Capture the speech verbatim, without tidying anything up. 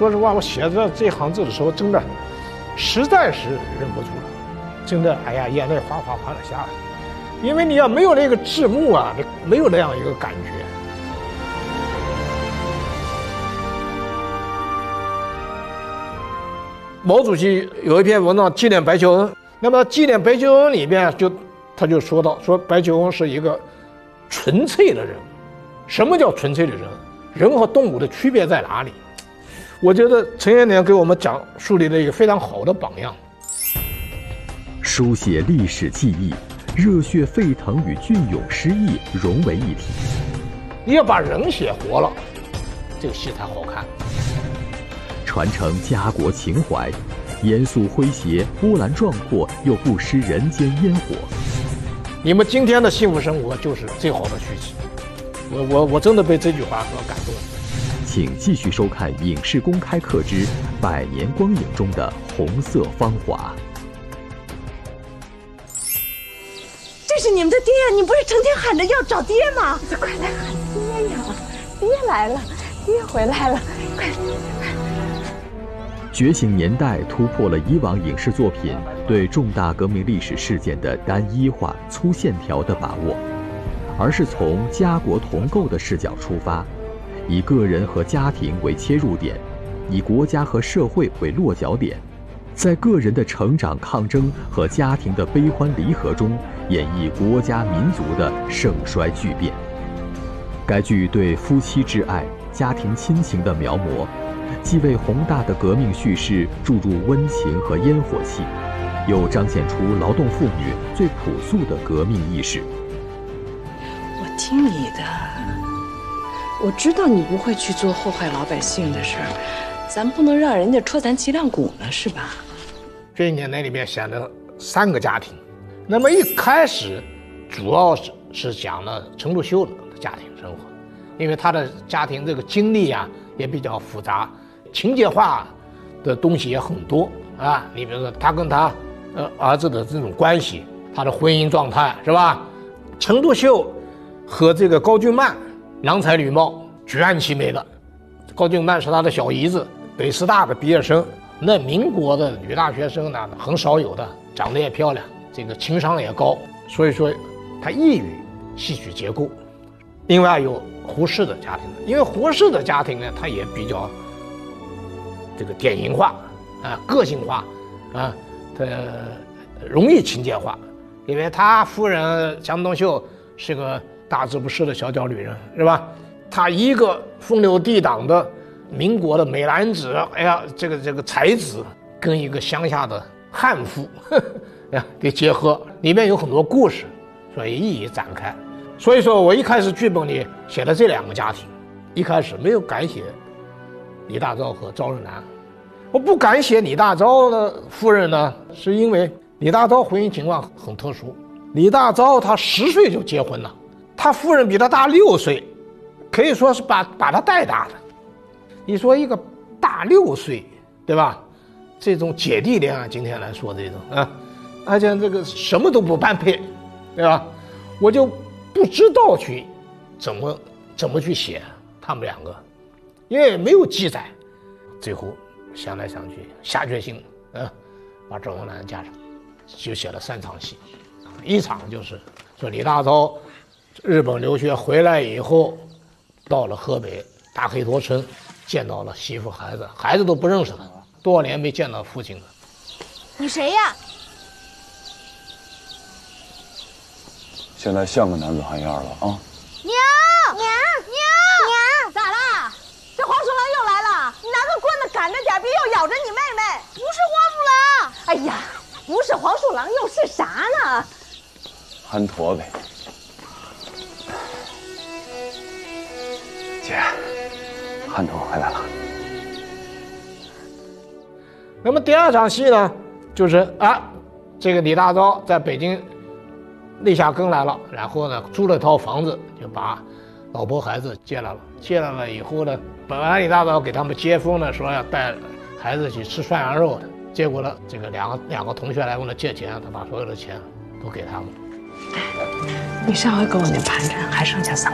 说实话，我写这这行字的时候，真的实在是忍不住了，真的，哎呀，眼泪哗哗哗的下来。因为你要没有那个字幕啊，你没有那样一个感觉。毛主席有一篇文章纪念白求恩，那么纪念白求恩里面就他就说到，说白求恩是一个纯粹的人。什么叫纯粹的人？人和动物的区别在哪里？我觉得陈延年给我们讲树立了一个非常好的榜样。 书写历史记忆，热血沸腾与隽永诗意融为一体。 你要把人写活了，这个戏才好看。 传承家国情怀，严肃诙谐，波澜壮阔又不失人间烟火。 你们今天的幸福生活就是最好的续集。我我我真的被这句话所感动。 请继续收看《影视公开课之百年光影中的红色芳华》。 这是你们的爹呀！你不是成天喊着要找爹吗？快来喊爹呀！爹来了，爹回来了，快！ 觉醒年代突破了以往影视作品对重大革命历史事件的单一化、粗线条的把握，而是从家国同构的视角出发，以个人和家庭为切入点，以国家和社会为落脚点，在个人的成长抗争和家庭的悲欢离合中，演绎国家民族的盛衰巨变。该剧对夫妻之爱、家庭亲情的描摹，既为宏大的革命叙事注入温情和烟火气，又彰显出劳动妇女最朴素的革命意识。 我听你的，我知道你不会去做祸害老百姓的事儿，咱不能让人家戳咱脊梁骨呢，是吧？ 这一年那里面选了三个家庭，那么一开始主要是是讲了陈独秀的家庭生活，因为他的家庭这个经历啊也比较复杂，情节化的东西也很多啊。你比如说他跟他呃儿子的这种关系，他的婚姻状态是吧？陈独秀和这个高俊曼郎才女貌，举案齐眉的。高俊曼是他的小姨子，北师大的毕业生。那民国的女大学生呢，很少有的，长得也漂亮，这个情商也高，所以说他易于戏曲结构。另外有胡适的家庭，因为胡适的家庭呢，他也比较这个典型化啊，个性化啊，他容易情节化，因为他夫人江冬秀是个大字不识的小脚女人，是吧？他一个风流倜傥的民国的美男子，哎呀，这个这个才子跟一个乡下的悍妇，呵呵呀给结合，里面有很多故事，所以一一展开。所以说我一开始剧本里写了这两个家庭，一开始没有敢写李大钊和赵日南。我不敢写李大钊的夫人呢，是因为李大钊婚姻情况很特殊。李大钊他十岁就结婚了，他夫人比他大六岁，可以说是把把他带大的。你说一个大六岁，对吧？这种姐弟恋啊，今天来说这种啊，而且这个什么都不般配，对吧？我就不知道去怎么怎么去写他们两个，因为没有记载。最后想来想去，下决心，嗯、啊，把赵文兰加上，就写了三场戏。一场就是说李大钊日本留学回来以后，到了河北大黑坨村，见到了媳妇孩子，孩子都不认识他，多少年没见到父亲了。 你谁呀？ 现在像个男子汉样了啊！ 娘娘娘娘，咋啦？这黄鼠狼又来了！你拿个棍子赶着点，别又咬着你妹妹。不是黄鼠狼！哎呀，不是黄鼠狼又是啥呢？ 憨驼呗。姐，憨驼回来了。 那么第二场戏呢，就是啊，这个李大钊在北京立下根来了，然后呢租了套房子，就把老婆孩子接来了。接来了以后呢，本来李大钊给他们接风呢，说要带孩子去吃涮羊肉的，结果呢，这个两个两个同学来问他借钱，他把所有的钱都给他们。 你上回给我那盘缠还剩下三